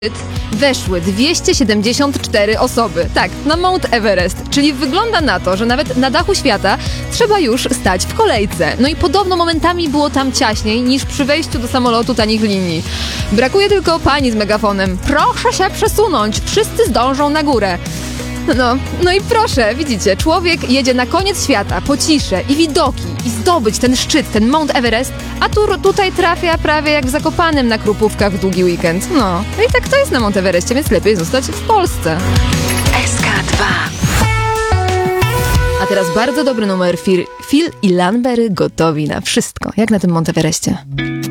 weszły 274 osoby. Tak, na Mount Everest. Czyli wygląda na to, że nawet na dachu świata trzeba już stać w kolejce. No i podobno momentami było tam ciaśniej niż przy wejściu do samolotu tanich linii. Brakuje tylko pani z megafonem. Proszę się przesunąć, wszyscy zdążą na górę. No i proszę, widzicie, człowiek jedzie na koniec świata, po ciszę i widoki i zdobyć ten szczyt, ten Mount Everest, a tutaj trafia prawie jak w Zakopanem na Krupówkach w długi weekend. No i tak to jest na Mount Everestie, więc lepiej zostać w Polsce. SK2. A teraz bardzo dobry numer. Phil i Lanbery gotowi na wszystko, jak na tym Mount Everestie.